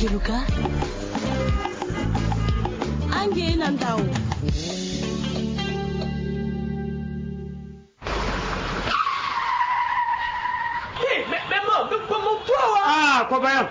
Chiluka Ange Nandao. Ah, copain.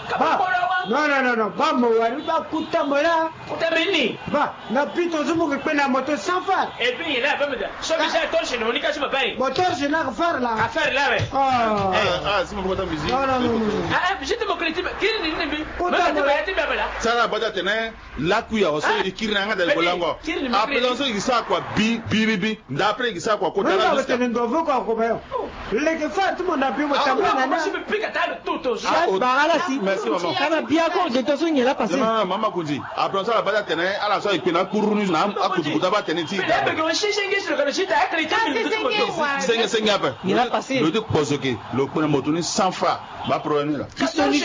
Non. Ba mo wari ba kuta mola. Kuta beni. Ba, na pito zumo ke pena moto sans phare. Et puis il a pas me dire. Sauf que j'ai torché non, ni cache ma paye. Moteur c'est na phare là. Affaire là ouais. C'est mon pote musique. Non. Ah, j'étais mon collectif. Qui est ni. Kuta mola ti baba là. Ça bada tene la kuya o se kirina nga del bolango. Après on se gisa kwa bi. D'après gisa kwa kota la. Non, tene ndovo kwa copain. Le que fait tout le monde a pu me tabana na. Je me pique à table tout. Barala si. Merci maman. Kana bien ko de tozo nyela passé. Non, maman kundi. Après ça bada tene ala so ipena kurunu na akutukuta ba tene ti. Mais que je suis sur le site à crédit. Senga apa? Il a passé. Le truc posoke, le pena motoni sans phare. Ba problème là.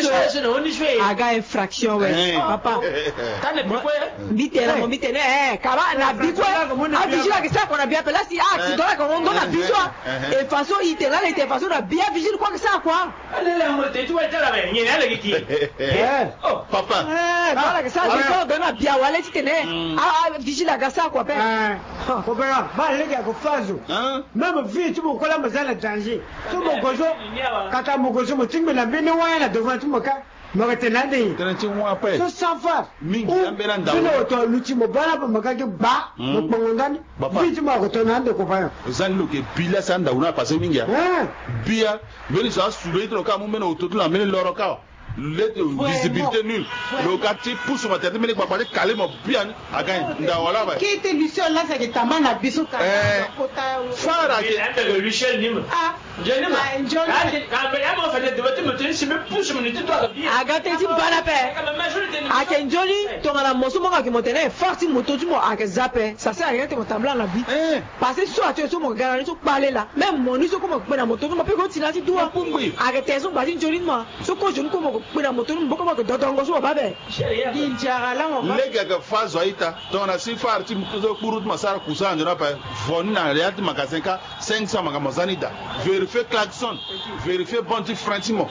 Aga infraction ouais. Papa. T'as quoi? Bitena mo bitena kaba na bikwe. Avigila que ça qu'on a bien appelé si accident là qu'on donne à bikwa. Et façon il était là il était façon à bien vigile quoi que ça quoi. Elle est montée tu étais là mais il y a là qui. Oh papa. Voilà que ça il donne à bien wala tu tenais. Vigile à ça quoi père. Copain, ba les gars ko fazo. Même vie tu mo kola mazala danger. Tu mo gozo kata mo gozo mo tingbe la bene wana devant tu mo ka. Magatenade. Tenati moi après. So safa. Mingi ambelanda. Sino to luchi mo bala pa magage ba. Mo pangondani. Viti mo ko to nande ko fa. Zan ke bila sanda una passer mingi. Bia, veni sa soulé to ka mo mena ototo la mena loro ka. Le visibilité nulle. Le quartier pousse ma tête mais pas parler calé mon bien à gagner. Ndawala ba. Qui était Lucien là c'est que tamana biso ka. Fara le Lucien nim. Je n'aime pas. Quand on fait des voitures, je me pousse mon étude à bien. Agate ti bana pe. Akenjoli to ngala moso mo ka ke motene forti moto tu mo akezape. Ça sert à rien te motambla na vie. Parce que soit tu so mo garani so parler là. Même mon iso ko mo pe na moto mo pe ko tinati doa. Agate so ba joli mo. So ko je ko mo pena moto mboko ma ko dodongo so babe dinjara la mo lega ga fazo aita to na si farti mkuzo kurut masara kusanga na pa voni na reat magasin ka 500 manga mazani da vérifier klaxon vérifier bonti frantimo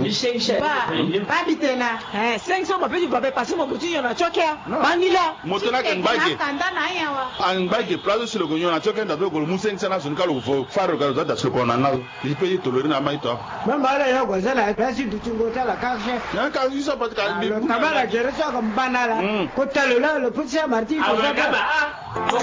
ba bitena 500 ma pe babe passer mo buti yona chokia banila moto na kan bage an bage plazo sur le gonyo na chokia da do go musen sana sun kalo fo faro ga da so ko na na il peut tolérer na maito mama ala ya go zala pesi dutungo tala ka ya ka yusa pat ka tabala jere so ko banala ko talo la le petit marti ko